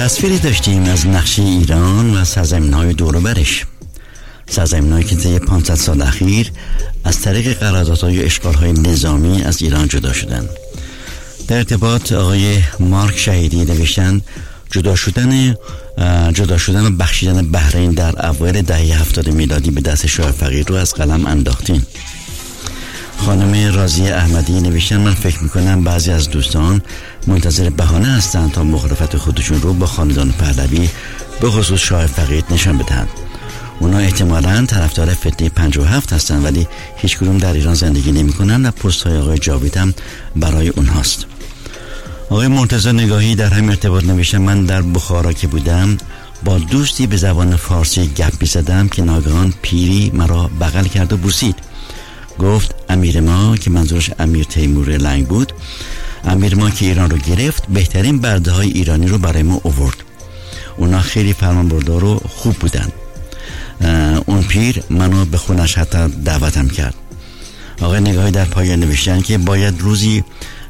تصویری داشتیم از نقشه ایران و سرزمین‌های دور و برش، سرزمین‌هایی که طی 500 سال اخیر از طریق قراردادهای و اشغال‌های نظامی از ایران جدا شدند. در ارتباط آقای مارک شهیدی نوشتن جدا شدن و بخشیدن بحرین در اوایل دهه 70 میلادی به دست شاه فقید رو از قلم انداختین. خانم راضیه احمدی نوشتن من فکر میکنم بعضی از دوستان منتظر بهانه هستند تا مخالفت خودشون رو با خاندان پهلوی به خصوص شاه فقید نشان بدهند. اونا احتمالاً طرفدار فتنه 57 هستن ولی هیچ کدوم در ایران زندگی نمیکنن و پست های آقای جاوید هم برای اونهاست. آقای مرتضی نگاهی در همین ارتباط نوشتن من در بخارا که بودم با دوستی به زبان فارسی گپ می‌زدم که ناگهان پیری مرا بغل کرد و بوسید. گفت امیر ما، که منظورش امیر تیمور لنگ بود، امیر ما که ایران رو گرفت بهترین برده های ایرانی رو برای ما آورد. اونا خیلی فرمانبردار و خوب بودن. اون پیر منو به خونش حتی دعوتم کرد. آقای نگاهی در پایان نوشتن که باید روزی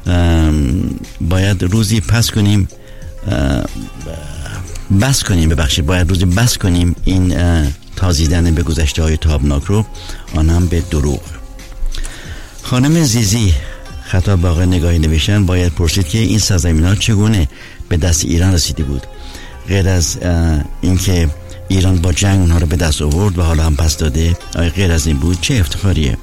بس کنیم این تازیدن به گذشته های تابناک رو، آنم به دروغ. خانم زیزی خطاب به آقای نگاهی نوشتن باید پرسید که این سرزمین‌ها چگونه به دست ایران رسیده بود، غیر از اینکه ایران با جنگ اونها رو به دست آورد و حالا هم پس داده. غیر از این بود چه افتخاریه.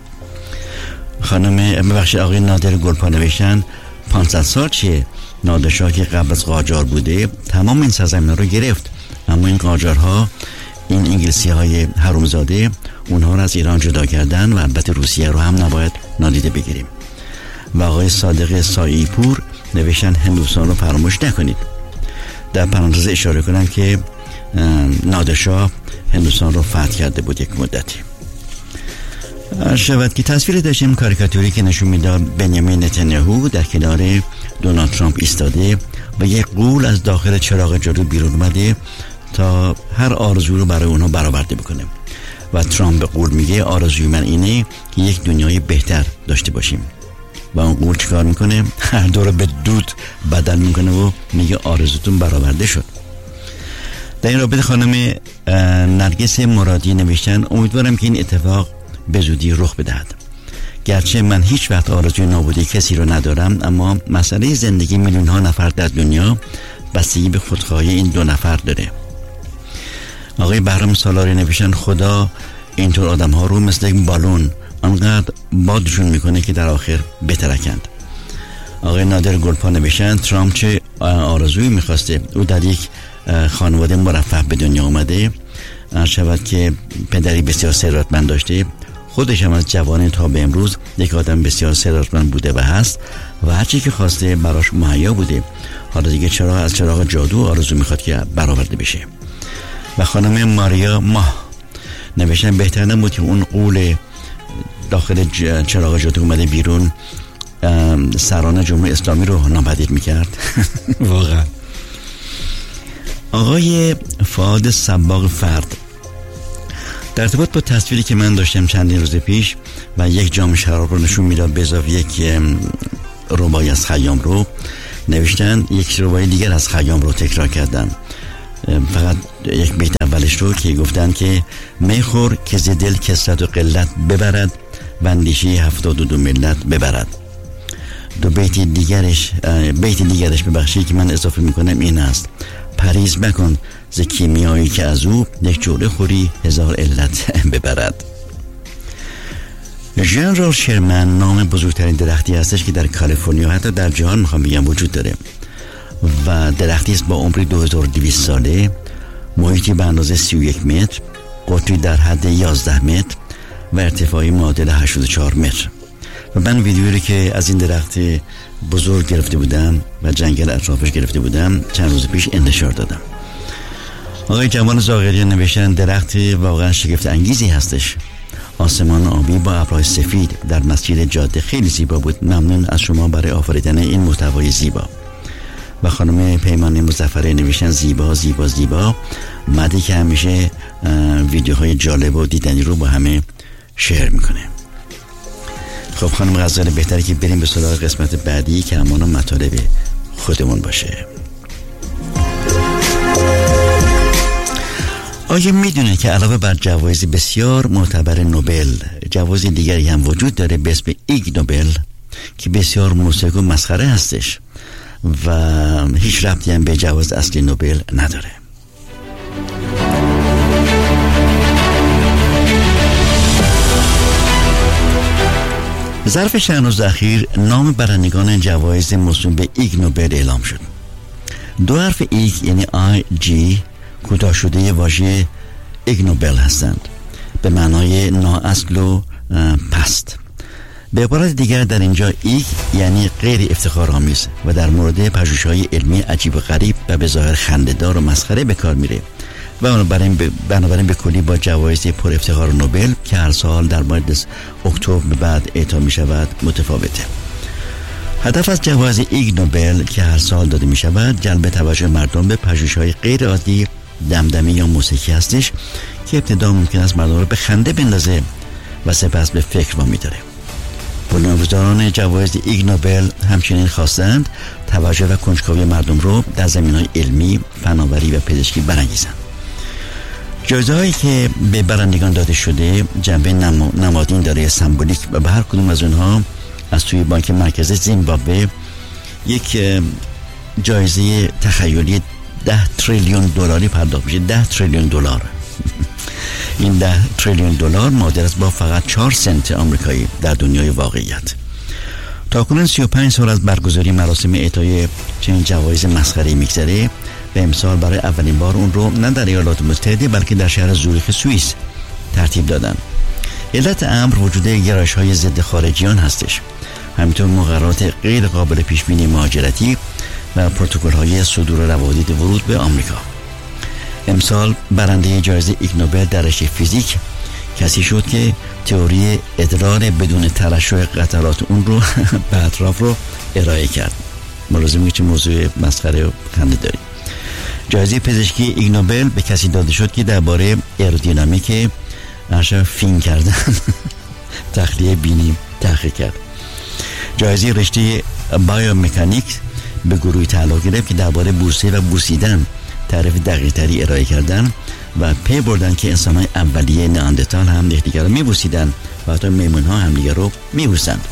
آقای نادر گلپا نوشتن 500 سال چیه؟ نادرشاه که قبل از قاجار بوده تمام این سرزمین‌ها رو گرفت، اما این قاجارها، این انگلیسی‌های حرومزاده، اونها رو از ایران جدا کردن و البته روسیه رو هم نباید نادیده بگیریم. و آقای صادق سایی پور نوشتن هندوستان رو فراموش نکنید. در پرانتز اشاره کنم که نادرشاه هندوستان رو فتح کرده بود یک مدتی. شود که تصویر داشتیم کاریکاتوری که نشون میداد بنیامین نتانیاهو در کنار دونالد ترامپ ایستاده و یک غول از داخل چراغ جادو بیرون اومده تا هر آرزو رو برای اونها برآورده بکنه و ترامپ به غول میگه آرزوی من اینه که یک دنیای بهتر داشته باشیم و اون غول چیکار میکنه؟ هر دو رو به دود بدل میکنه و میگه آرزوتون برآورده شد. در این رابطه خانم نرگس مرادی نوشتن امیدوارم که این اتفاق به زودی رخ بدهد. گرچه من هیچ وقت آرزوی نابودی کسی رو ندارم، اما مسئله زندگی میلیون ها نفر در دنیا بستگی به خودخواهی این دو نفر داره. آقای بهرام سالاری نوشتن خدا اینطور آدم ها رو مثل یک بالون انقدر بادشون میکنه که در آخر بترکند. آقای نادر گلپا نوشتن ترامپ چه آرزویی میخواسته؟ او در یک خانواده مرفه به دنیا اومده، شود که پدری بسیار ثروتمند داشته، خودش هم از جوانی تا به امروز یک آدم بسیار ثروتمند بوده و هست و هر چی که خواسته براش مهیا بوده. حالا دیگه از چراغ جادو آرزو میخواد که برآورده بشه. و خانم ماریا ماه نوشتن بهتر نبود که اون غول داخل چراغ جادو اومده بیرون سران جمهوری اسلامی رو ناپدید میکرد؟ واقعا. آقای فؤاد صباغ فرد در ارتباط با تصویری که من داشتم چندین روز پیش و یک جام شراب رو نشون میداد به اضافه یک ربایی از خیام رو نوشتن یک ربایی دیگر از خیام رو تکرار کردن، فقط یک بیت اولش رو که گفتن که میخور که ز دل کثرت و قلت ببرد و اندیشه 72 ملت ببرد. دو بیت دیگرش ببخشید که من اضافه میکنم این است: پریز مکن ز کیمیایی که از او یک جوره خوری هزار علت ببرد. ژنرال شرمن نام بزرگترین درختی هستش که در کالیفرنیا حتی در جهان میخوام بگم وجود داره و درختی است با عمری 2200 ساله، محیطی به اندازه 31 متر، قطری در حد 11 متر و ارتفاعی معادل 84 متر. و من ویدیویی رو که از این درخت بزرگ گرفته بودم و جنگل اطرافش گرفته بودم چند روز پیش انتشار دادم. آقای جمال زاغریان نوشتن درخت واقعا شگفت انگیزی هستش. آسمان آبی با ابرهای سفید در مسیر جاده خیلی زیبا بود. ممنون از شما برای آفریدن این محتوای زیبا. و خانم پیمان مظفری نوشتن زیبا زیبا زیبا، مردی که همیشه ویدیوهای جالب و دیدنی رو با همه شیر میکنه. خب خانم غزال، بهتره که بریم به سراغ قسمت بعدی که همانا مطالب خودمون باشه. آیا میدونه که علاوه بر جوایز بسیار معتبر نوبل، جوایز دیگری هم وجود داره به اسم ایگ نوبل که بسیار موسیقی و مسخره هستش و هیچ ربطی هم به جوایز اصلی نوبل نداره؟ ظرف چند روز اخیر نام برندگان جوایز موسوم به ایگ نوبل اعلام شد. دو حرف ایگ یعنی IG کوتاه شده واژه ایگ نوبل هستند، به معنای نااصل و پست. به عبارت دیگر در اینجا ایگ یعنی غیر افتخارآمیز و در مورد پژوهش‌های علمی عجیب و غریب و به ظاهر خنده‌دار و مسخره به کار میره و بنابراین به کلی با جوایز پر افتخار نوبل که هر سال در ماه اکتبر به بعد اعطا می شود متفاوته. هدف از جوایز ایگ نوبل که هر سال داده می شود جلب توجه مردم به پژوهش‌های غیر عادی، دمدمی یا موسیقی هستش که ابتدا ممکن است مردم رو به خنده بندازه و سپس به فکر وامی داره. بنیانگذاران جوایز ایگ نوبل همچنین خواستند توجه و کنجکاوی مردم رو در زمینه‌های علمی، فناوری و پزشکی برانگیزند. جایزه‌هایی که به برندگان داده شده جنبه نمادین داره، سمبولیک، و به هر کدوم از اونها از توی بانک مرکزی زیمبابوه یک جایزه تخیلی 10 تریلیون دلاری پرداخت میشه. 10 تریلیون دلار. این 10 تریلیون دلار معادل است با فقط 4 سنت آمریکایی در دنیای واقعیت. تاکنون 35 سال از برگزاری مراسم اعطای چنین جوایز مسخره‌ای میگذره و امسال برای اولین بار اون رو نه در ایالات متحده بلکه در شهر زوریخ سوئیس ترتیب دادن. علت امر وجود گرایش‌های ضد خارجیان هستش، همینطور مقررات غیر قابل پیش بینی مهاجرتی و پروتکل‌های صدور روادید ورود به آمریکا. امسال برنده جایزه ایگ نوبل در رشته فیزیک کسی شد که تئوری ادرار بدون ترشح قطرات اون رو به اطراف رو ارائه کرد. ملازمه که موضوع مسخره و خنده داریم. جایزه پزشکی ایگ نوبل به کسی داده شد که درباره ایرودینامیک فین کردن تخلیه بینی تحقیق کرد. جایزه رشته بایومکانیک به گروهی تعلق گرفت که درباره بوسه و بوسیدن تعریف دقیق تری ارائه کردن و پی بردن که انسان‌های اولیه نئاندرتال هم یکدیگر رو میبوسیدن و حتی میمون‌ها هم دیگر رو میبوسند.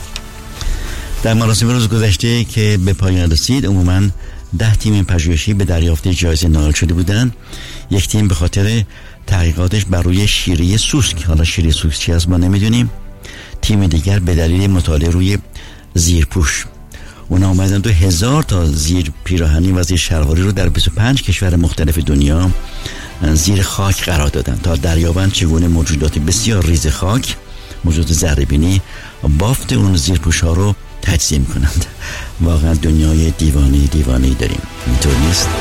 در مراسم روز گذشته که به پایان رسید عموماً 10 تیم پژوهشی به دریافت جایزه نائل شده بودند. یک تیم به خاطر تحقیقاتش بر روی شیره سوسک، حالا شیره سوسک چی است ما نمیدونیم. تیم دیگر به دلیل مطالعه روی زیرپوش. اونا اومدن 2000 تا زیر پیراهنی و زیر شلواری رو در 25 کشور مختلف دنیا زیر خاک قرار دادن تا دریابند چگونه موجودات بسیار ریز خاک، موجودات ذره‌بینی، بافت اون زیرپوش‌ها رو تجزیه می‌کنند. واقعا دنیای دیوانه‌ای داریم. اینطور نیست؟